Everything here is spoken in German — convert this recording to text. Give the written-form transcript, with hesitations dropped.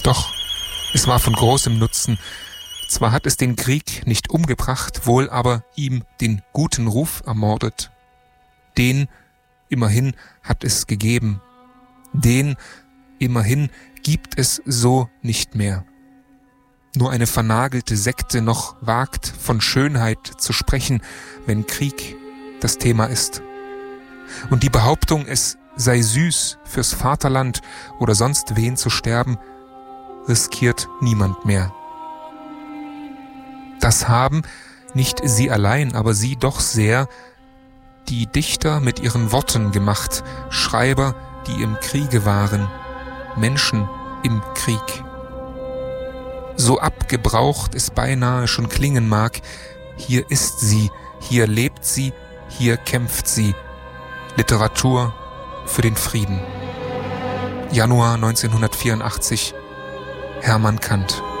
Doch, es war von großem Nutzen. Zwar hat es den Krieg nicht umgebracht, wohl aber ihm den guten Ruf ermordet. Den immerhin hat es gegeben. Den immerhin gibt es so nicht mehr. Nur eine vernagelte Sekte noch wagt, von Schönheit zu sprechen, wenn Krieg das Thema ist. Und die Behauptung, es sei süß, fürs Vaterland oder sonst wen zu sterben, riskiert niemand mehr. Das haben nicht sie allein, aber sie doch sehr, die Dichter mit ihren Worten gemacht, Schreiber, die im Kriege waren, Menschen im Krieg. So abgebraucht es beinahe schon klingen mag, hier ist sie, hier lebt sie, hier kämpft sie. Literatur für den Frieden. Januar 1984, Hermann Kant.